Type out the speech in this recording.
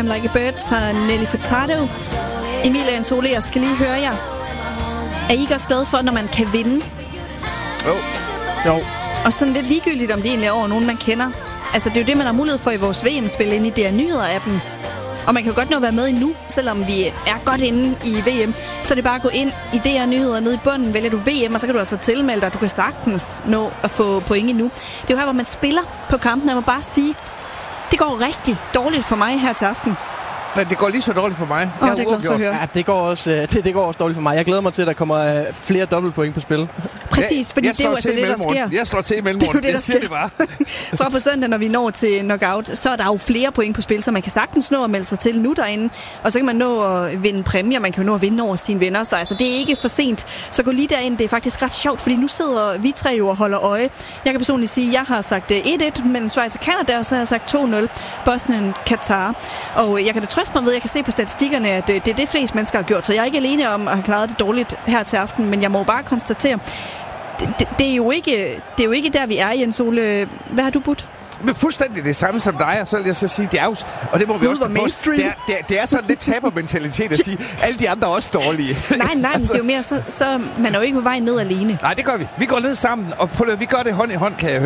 I'm Like a Bird fra Nelly Furtado. Emilie og Jens Ole, jeg skal lige høre jer. Er I ikke også glade for, når man kan vinde? Jo. Og sådan lidt ligegyldigt, om det egentlig er over nogen, man kender. Altså, det er jo det, man har mulighed for i vores VM-spil inde i DR Nyheder-appen. Og man kan jo godt nå at være med endnu, selvom vi er godt inde i VM. Så er det bare at gå ind i DR Nyheder nede i bunden, vælger du VM, og så kan du altså tilmelde dig. Du kan sagtens nå at få point endnu. Det er jo her, hvor man spiller på kampen. Jeg må bare sige, det går rigtig dårligt for mig her til aften. Men det går lige så dårligt for mig. Det er glad for at høre. Ja, det går også dårligt for mig. Jeg glæder mig til, at der kommer flere dobbeltpoint på spil. Præcis, fordi det er jo altså det, der sker. Jeg slår til i mellemrunden, det siger det bare. Fra på søndag, når vi når til knockout, så er der jo flere point på spil, så man kan sagtens nå at melde sig til nu derinde. Og så kan man nå at vinde præmier, man kan jo nå at vinde over sine venner. Så altså, det er ikke for sent. Så gå lige derind, det er faktisk ret sjovt, fordi nu sidder vi tre jo og holder øje. Jeg kan personligt sige, at jeg har sagt 1-1 mellem Schweiz og Canada, og så har jeg sagt 2-0 Bosnien-Katar. Og jeg kan da trøste mig ved, jeg kan se på statistikkerne, at det er det flest mennesker har gjort, så jeg er ikke alene om at have klaret det dårligt her til aften, men jeg må bare konstatere, det er jo ikke der, vi er, Jens Ole. Hvad har du budt? Men fuldstændig det samme som dig, og så vil jeg så sige, det er jo, og det må vi også mainstream. Det er sådan lidt tabermentalitet at sige, alle de andre er også dårlige. Nej, altså, men det er jo mere, så man er jo ikke på vej ned alene. Nej, det gør vi. Vi går ned sammen, og vi gør det hånd i hånd, kan jeg høre.